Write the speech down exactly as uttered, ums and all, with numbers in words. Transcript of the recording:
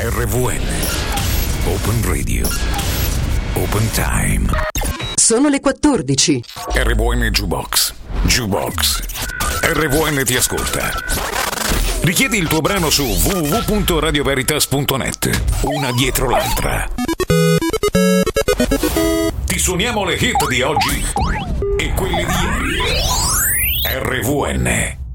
R V N Open Radio Open Time. Sono le quattordici. R V N Jukebox Jukebox R V N ti ascolta. Richiedi il tuo brano su w w w punto radio veritas punto net, una dietro l'altra. Ti suoniamo le hit di oggi e quelle di ieri. R V N